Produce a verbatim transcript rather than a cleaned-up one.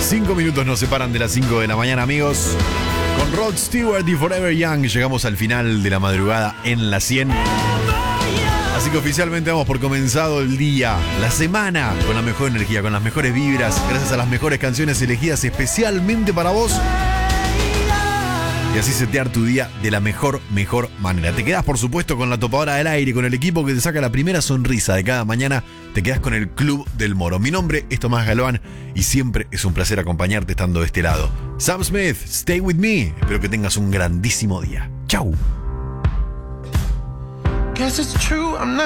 Cinco minutos nos separan de las cinco de la mañana, amigos. Con Rod Stewart y Forever Young llegamos al final de la madrugada en la cien. Así que oficialmente damos por comenzado el día, la semana, con la mejor energía, con las mejores vibras, gracias a las mejores canciones elegidas especialmente para vos. Y así setear tu día de la mejor, mejor manera. Te quedás, por supuesto, con la topadora del aire, con el equipo que te saca la primera sonrisa de cada mañana. Te quedás con el Club del Moro. Mi nombre es Tomás Galván y siempre es un placer acompañarte estando de este lado. Sam Smith, stay with me. Espero que tengas un grandísimo día. Chau. Guess it's true, I'm not